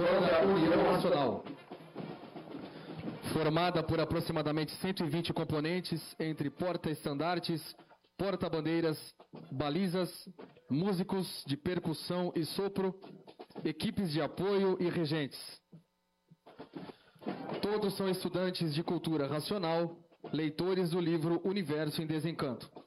Banda União Nacional. Formada por aproximadamente 120 componentes, entre porta-estandartes, porta-bandeiras, balizas, músicos de percussão e sopro, equipes de apoio e regentes. Todos são estudantes de cultura racional, leitores do livro Universo em Desencanto.